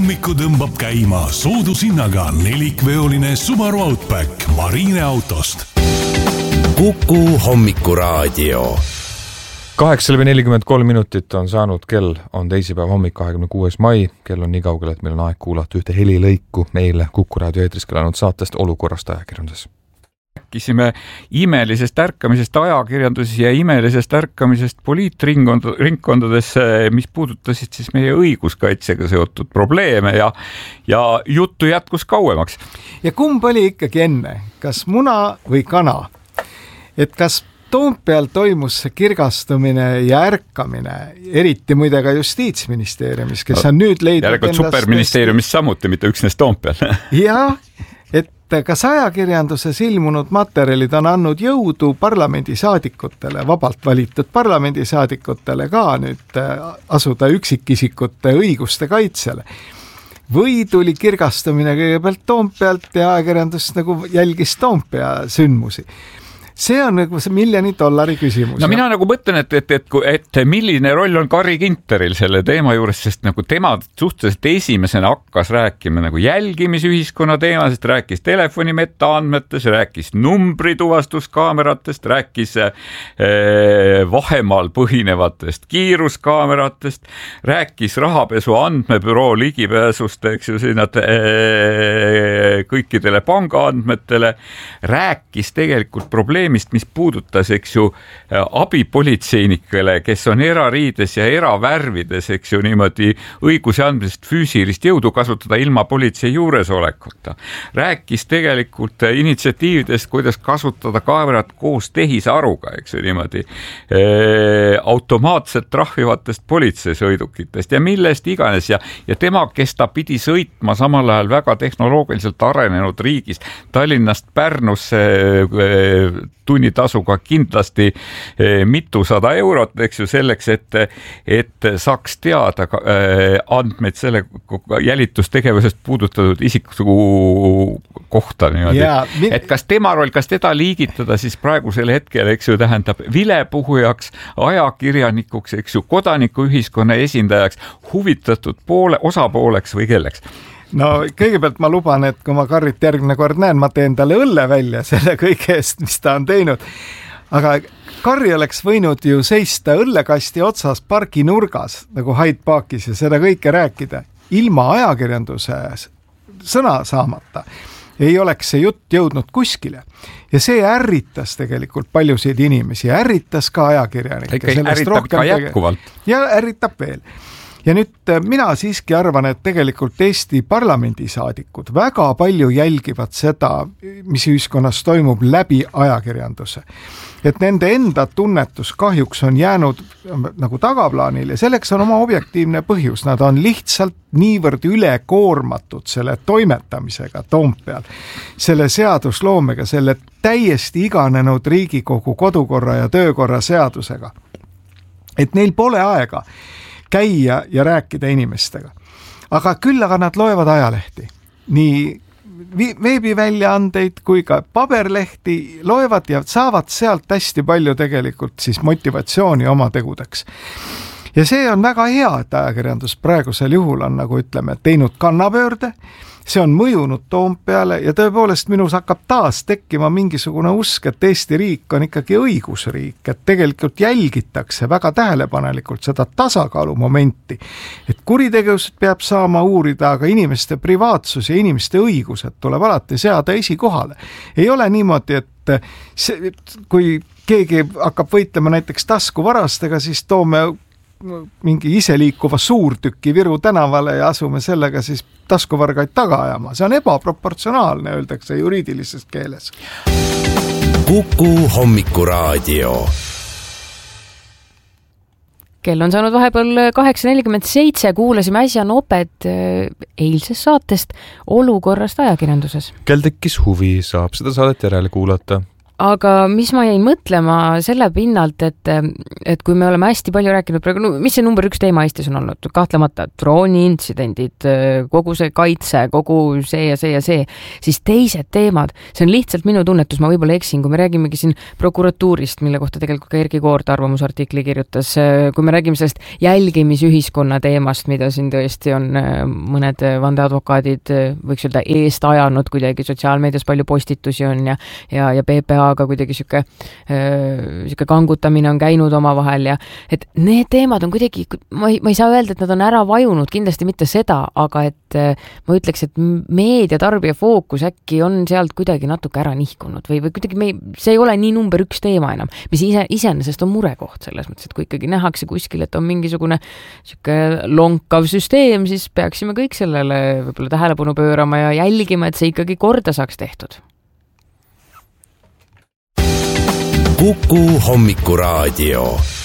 Hommiku tõmbab käima soodushinnaga nelikveoline Subaru Outback Marine autost. Kuku Hommikuraadio. 8:43 minutit on saanud, kell on teisipäev hommik 26. mai. Kell on nii kaugel, et meil on aeg kuulata ühte helilõiku meile Kuku raadio eetris kõlanud saatest Olukorrast ajakirjanduses. Rääkisime imelisest ärkamisest ajakirjanduses ja imelisest ärkamisest poliitringkondades, mis puudutasid siis meie õiguskaitsega seotud probleeme ja juttu jätkus kauemaks. Ja kumb oli ikkagi enne? Kas muna või kana? Et kas Toompeal toimus see kirgastumine ja ärkamine, eriti muide ka Justiitsministeeriumis, kes on nüüd leidnud järelikult superministeeriumis samuti, mitte üksnes Toompeal. Ja, et kas ajakirjanduses ilmunud materjalid on andnud jõudu parlamendisaadikutele, vabalt valitud parlamendisaadikutele ka nüüd asuda üksikisikute õiguste kaitsele? Või tuli kirgastumine kõigepealt Toompealt ja ajakirjandus nagu jälgis Toompea sündmusi? See on nagu see $1 miljoni küsimus. No mina nagu mõtlen, et milline roll on Carri Ginteril selle teema juures, sest nagu tema suhteliselt esimesena hakkas rääkima nagu jälgimisühiskonna teemasest, rääkis telefoni metaandmetest, rääkis numbrituvastuskaameratest, rääkis vahemaal põhinevatest kiiruskaameratest, rääkis rahapesu andmebüroo ligipääsust, eks ju, sinna kõikidele pangaandmetele, rääkis tegelikult probleemist, mis puudutas, eks ju, abipolitseinikele, kes on erariides ja eravärvides, eks ju, niimoodi õiguse andmisest füüsilist jõudu kasutada ilma politsei juuresolekuta. Rääkis tegelikult initsiatiividest, kuidas kasutada kaamerat koos tehisaruga, eks ju, niimoodi automaatselt trahvivatest politseisõidukitest ja millest iganes ja tema, kes ta pidi sõitma samal ajal väga tehnoloogiliselt arenenud riigist Tallinnast Pärnusse tunnitasuga kindlasti mitusada eurot, eks ju, selleks, et saaks teada andmeid selle jälitustegevusest puudutatud isiku kohta niimoodi. Et kas tema roll, kas teda liigitada siis praegusel hetkel, eks ju, tähendab vilepuhujaks, ajakirjanikuks, eks ju, kodanikuühiskonna esindajaks, huvitatud osapooleks või kelleks? No kõigepealt ma luban, et kui ma Karrit järgmine kord näen, ma teen talle õlle välja selle kõige eest, mis ta on teinud. Aga Karri oleks võinud ju seista õllekasti otsas pargi nurgas, nagu Hyde Parkis ja seda kõike rääkida. Ilma ajakirjanduse sõna saamata ei oleks see jutt jõudnud kuskile. Ja see ärritas tegelikult paljusid inimesi, ärritas ka ajakirjanikke. Ärritab ka jätkuvalt. Ja ärritab veel. Ja nüüd mina siiski arvan, et tegelikult Eesti parlamendisaadikud väga palju jälgivad seda, mis ühiskonnas toimub läbi ajakirjanduse. Et nende enda tunnetus kahjuks on jäänud nagu tagaplaanil ja selleks on oma objektiivne põhjus. Nad on lihtsalt niivõrd ülekoormatud selle toimetamisega Toompeal, selle seadusloomega, selle täiesti iganenud Riigikogu kodukorra ja töökorra seadusega. Et neil pole aega käia ja rääkida inimestega. Aga küll aga nad loevad ajalehti. Nii veebiväljaandeid kui ka paberlehti loevad ja saavad sealt hästi palju tegelikult siis motivatsiooni oma tegudeks. Ja see on väga hea, et ajakirjandus praegusel juhul on, nagu ütleme, teinud kannapöörde, see on mõjunud Toompeale ja tõepoolest minus hakkab taas tekkima mingisugune usk, et Eesti riik on ikkagi õigusriik, et tegelikult jälgitakse väga tähelepanelikult seda tasakaalumomenti, et kuritegevust peab saama uurida, aga inimeste privaatsus ja inimeste õigused tuleb alati seada esikohale. Ei ole niimoodi, et kui keegi hakkab võitlema näiteks taskuvarastega, siis toome mingi iseliikuva suurtüki Viru tänavale ja asume sellega siis taskuvargaid taga ajama. See on ebaproportsionaalne, öeldakse juriidilises keeles. Kuku Hommikuraadio. Kell on saanud vahepeal 8:47, kuulasime äsja noped eilsest saatest Olukorrast ajakirjanduses. Kel tekkis huvi, saab seda saadet järele kuulata aga mis ma jäin mõtlema selle pinnalt, et kui me oleme hästi palju rääkinud praegu, no mis see number 1 teema Eestis on olnud, kahtlemata drooniintsidendid, kogu see kaitse, kogu see ja see ja see, siis teised teemad, see on lihtsalt minu tunnetus, ma võib-olla eksin, kui me räägimegi siin prokuratuurist, mille kohta tegelikult ka Erki Koort arvamusartikli kirjutas, kui me räägime sellest jälgimisühiskonna teemast, mida siin tõesti on mõned vandeadvokaadid, võiks öelda, eest ajanud, kuidagi sotsiaalmeedias palju postitusi on ja PPA-ga kuidagi siuke kangutamine on käinud omavahel ja et need teemad on kuidagi, ma ei saa öelda, et nad on ära vajunud, kindlasti mitte seda, aga et ma ütleks, et meedia tarbija fookus äkki on sealt kuidagi natuke ära nihkunud või kuidagi see ei ole nii number 1 teema enam, mis iseenesest on murekoht selles mõttes, et kui ikkagi nähakse kuskil, et on mingisugune siuke lonkav süsteem, siis peaksime kõik sellele võib-olla tähelepanu pöörama ja jälgima, et see ikkagi korda saaks tehtud. Kuku Hommikuraadio.